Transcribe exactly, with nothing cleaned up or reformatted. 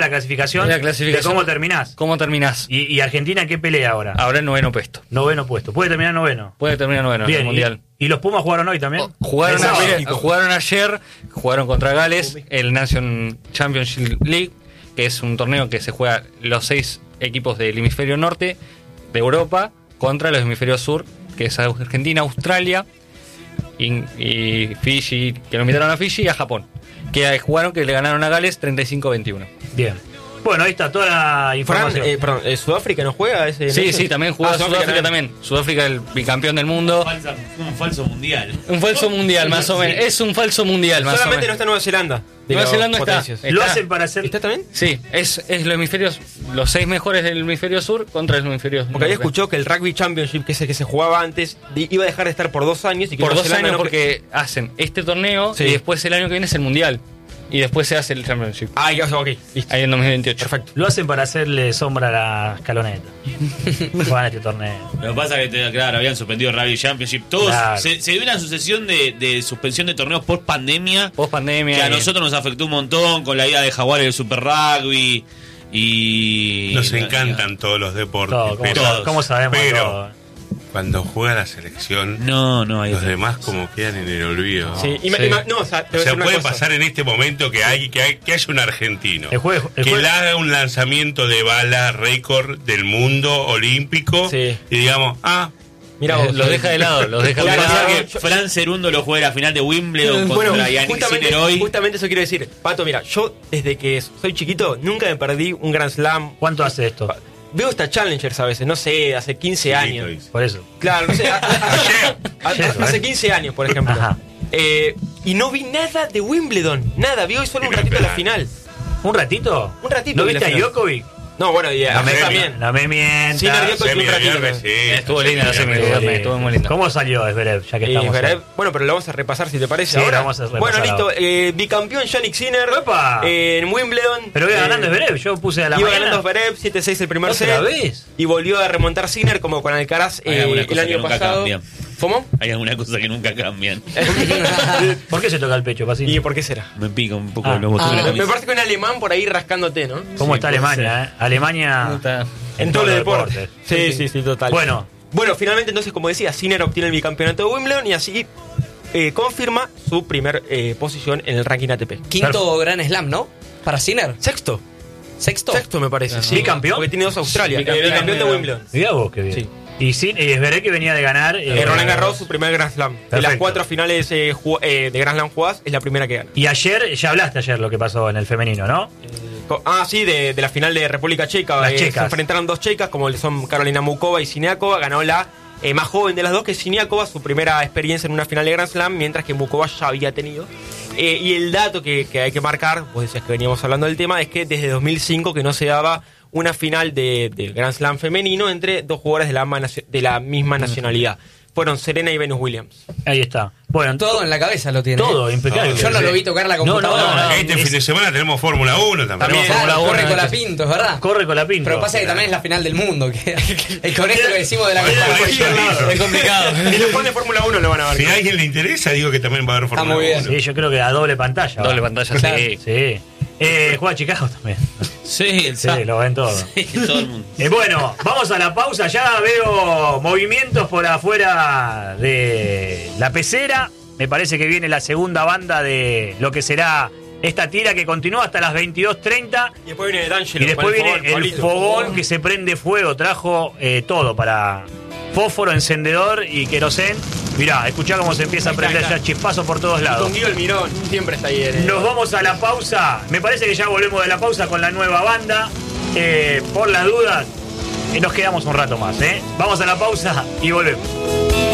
la clasificación, la clasificación de cómo terminás. ¿Cómo terminás? ¿Y, y Argentina qué pelea ahora? Ahora el noveno puesto. Noveno puesto. ¿Puede terminar noveno? Puede terminar noveno en Bien, el Mundial. ¿Y, ¿Y los Pumas jugaron hoy también? Oh, jugaron, Pensaba. ayer, jugaron ayer, jugaron contra Gales, el Nation Championship League, que es un torneo que se juega los seis equipos del hemisferio norte de Europa contra los hemisferios sur, que es Argentina, Australia y, y Fiji, que lo invitaron a Fiji, y a Japón, que jugaron, que le ganaron a Gales treinta y cinco a veintiuno. Bien. Bueno, ahí está toda la información. Fran, eh, perdón, ¿eh, ¿Sudáfrica no juega ese? Sí, ¿no? sí, también juega Ah, Sudáfrica, Sudáfrica también. Sudáfrica, el bicampeón del mundo. Falsa, un falso mundial. Un falso mundial, más o menos. Es un falso mundial, más o Solamente no menos. está Nueva Zelanda. de Nueva las Zelanda está. potencias. Está. ¿Lo hacen para hacer...? ¿Está también? Sí, es, es los hemisferios, los seis mejores del hemisferio sur contra los hemisferios Porque había norte. escuchado que el Rugby Championship, que es el que se jugaba antes, de- iba a dejar de estar por dos años. Y que Por Nueva dos Zelanda años no- porque hacen este torneo Sí. y después el año que viene es el mundial. Y después se hace el Championship. Ah, ya, ok, listo. Ahí en dos mil veintiocho. Perfecto. Lo hacen para hacerle sombra a la escaloneta. Juegan este torneo. Lo que pasa es que, claro, habían suspendido el Rugby Championship. Todos, Claro. se, se dio una sucesión de, de suspensión de torneos post pandemia. Post pandemia. Que a nosotros nos afectó un montón con la ida de Jaguares del Super Rugby. Y. Nos y- encantan todos los deportes, Todo, ¿cómo, pero, Todos. cómo sabemos pero todo? cuando juega la selección, No, no, hay los otra. demás como quedan en el olvido. Sí, ima- Sí. ima- no, o sea, te voy O a sea, decir una puede cosa. pasar en este momento que hay que, hay- que haya un argentino El jueves- el que jueves- le haga un lanzamiento de bala récord del mundo olímpico Sí. y digamos, ah, Mira vos. Los deja de lado, los deja de Puede Claro, pasar no, que yo- Fran Cerundo lo juegue la final de Wimbledon Bueno, contra Yannick justamente, Sinner hoy. justamente eso quiero decir. Pato, mira, yo desde que soy chiquito nunca me perdí un Grand Slam. ¿Cuánto hace esto? Veo hasta Challengers a veces, no sé, hace quince años. chiquito, Por eso. Claro, no sé, a- a- Ayer. a- Ayer, hace ¿eh? quince años, por ejemplo. Ajá. Eh, y no vi nada de Wimbledon, nada, vi hoy solo un ratito a la final. ¿Un ratito? Un ratito ¿No vi la viste a final. Djokovic? No, bueno, y No me, ayer también. no me mientas. Sí, nervioso. semi de un ratito, viernes, pero- sí, Estuvo linda la semi de viernes. viernes, estuvo muy linda. ¿Cómo salió Zverev, ya que Eh, estamos Zverev, ahí? bueno, pero lo vamos a repasar si te parece Sí, ahora. lo vamos a repasar bueno, listo. ahora. Eh, bicampeón Yannick Sinner ¡Epa! eh, en Wimbledon. Pero iba Eh, ganando Zverev, yo puse a la Iba mañana. ganando Zverev siete seis el primer ¿Otra set. vez? Y volvió a remontar Sinner como con Alcaraz Hay eh, alguna el cosa que año nunca pasado. cambia. ¿Cómo? Hay alguna cosa que nunca cambian. ¿Por qué se toca el pecho, Pacín? ¿Y por qué será? Me pica un poco Ah. los botones de la Me camisa. parece que un alemán por ahí rascándote, ¿no? ¿Cómo Sí, está puede Alemania, eh? Alemania Está- En todo el deporte. Sí, sí, sí, total. Bueno, Bueno, finalmente entonces, como decía, Sinner obtiene el bicampeonato de Wimbledon y así eh, confirma su primer eh, posición en el ranking A T P. Quinto Grand Slam, ¿no? Para Sinner. Sexto. Sexto. Sexto me parece. Sí. ¿Bicampeón? Porque tiene dos Australia. Bicampeón. Eh, bicampeón de Wimbledon. mirá vos qué bien. Sí. Y, sin, y Zverev que venía de ganar... Eh, Roland Garros, su primer Grand Slam. De las Perfecto. cuatro finales eh, ju- eh, de Grand Slam jugadas, es la primera que gana. Y ayer, ya hablaste ayer lo que pasó en el femenino, ¿no? Co- Ah, sí, de, de la final de República Checa. Las eh, checas. Se enfrentaron dos checas, como son Carolina Mukova y Siniakova. Ganó la eh, más joven de las dos, que es Siniakova, su primera experiencia en una final de Grand Slam, mientras que Mukova ya había tenido. Eh, y el dato que, que hay que marcar, vos decías que veníamos hablando del tema, es que desde dos mil cinco que no se daba una final de, de Grand Slam femenino entre dos jugadores de la, ma- de la misma nacionalidad. Fueron Serena y Venus Williams. Ahí está. Bueno, Todo en la cabeza lo tiene. todo ¿eh? impecable. Yo no lo vi tocar la computadora. No, no, no, este es- fin de semana tenemos Fórmula uno también. También. Claro, Fórmula uno, corre con la entonces- Pinto, es verdad. Corre con la pinta. Pero pasa que también es la final del mundo. Que, y con esto que decimos de la Bueno, Copa por ahí solito. es complicado. Y los fans de Fórmula uno lo van a ver. Si a alguien le interesa, digo que también va a haber Fórmula muy bien. uno. Sí, yo creo que a doble pantalla. Doble va. pantalla, Claro. sí. Sí. Eh, juega Chicago también. Sí, el Sí, sa- lo ven todo. Sí, todo el mundo. Eh, bueno, vamos a la pausa. Ya veo movimientos por afuera de la pecera. Me parece que viene la segunda banda de lo que será esta tira que continúa hasta las veintidós treinta. Y después viene D'Angelo. Y después con viene fogón, el Pablito. fogón que se prende fuego. Trajo eh, todo para fósforo, encendedor y querosén. Mirá, escuchá cómo se empieza a Ahí está, prender ahí está. ya chispazo por todos Y lados. con Guido el Mirón, siempre está ahí. En el- Nos vamos a la pausa. Me parece que ya volvemos de la pausa con la nueva banda. Eh, por las dudas, eh, nos quedamos un rato más. ¿eh? Vamos a la pausa y volvemos.